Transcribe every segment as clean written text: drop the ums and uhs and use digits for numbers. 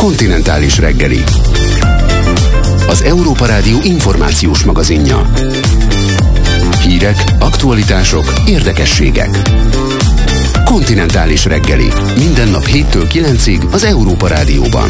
Kontinentális reggeli. Az Európa Rádió információs magazinja. Hírek, aktualitások, érdekességek. Kontinentális reggeli. Minden nap 7-től 9-ig az Európa Rádióban.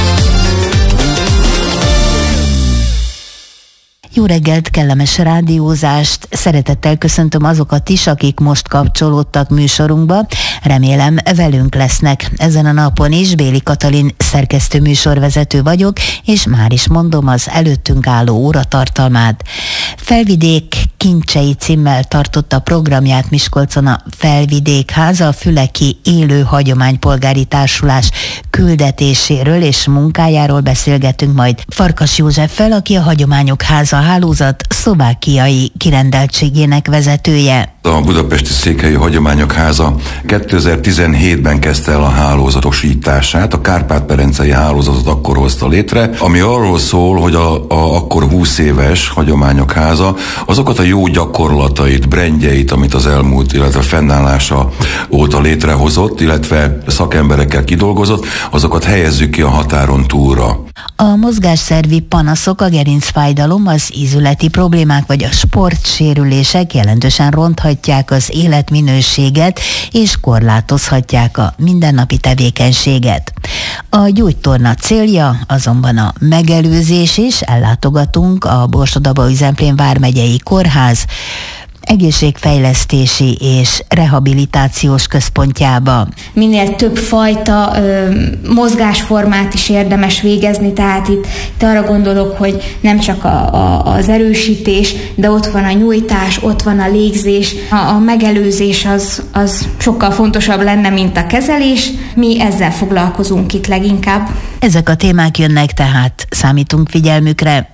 Jó reggelt, kellemes rádiózást! Szeretettel köszöntöm azokat is, akik most kapcsolódtak műsorunkba. Remélem velünk lesznek ezen a napon is. Béli Katalin szerkesztő műsorvezető vagyok, és már is mondom az előttünk álló óratartalmát. Felvidék kincsei címmel tartotta programját Miskolcon a Felvidék Háza, a Füleki Élő Hagyománypolgári Társulás küldetéséről és munkájáról beszélgetünk majd Farkas Józseffel, aki a Hagyományok Háza hálózat szlovákiai kirendeltségének vezetője. A Budapesti Székhelyi Hagyományok Háza 2017-ben kezdte el a hálózatosítását, a Kárpát-medencei hálózatot akkor hozta létre, ami arról szól, hogy a akkor 20 éves Hagyományok Háza azokat a jó gyakorlatait, brandjeit, amit az elmúlt, illetve fennállása óta létrehozott, illetve szakemberekkel kidolgozott, azokat helyezzük ki a határon túlra. A mozgásszervi panaszok, a gerincfájdalom, az ízületi problémák vagy a sportsérülések jelentősen ronthatják az életminőséget és korlátozhatják a mindennapi tevékenységet. A gyógytorna célja azonban a megelőzés is. Ellátogatunk a Borsod-Abaúj-Zemplén vármegyei kórház egészségfejlesztési és rehabilitációs központjába. Minél több fajta mozgásformát is érdemes végezni, tehát itt arra gondolok, hogy nem csak az erősítés, de ott van a nyújtás, ott van a légzés. A megelőzés az sokkal fontosabb lenne, mint a kezelés. Mi ezzel foglalkozunk itt leginkább. Ezek a témák jönnek, tehát számítunk figyelmükre.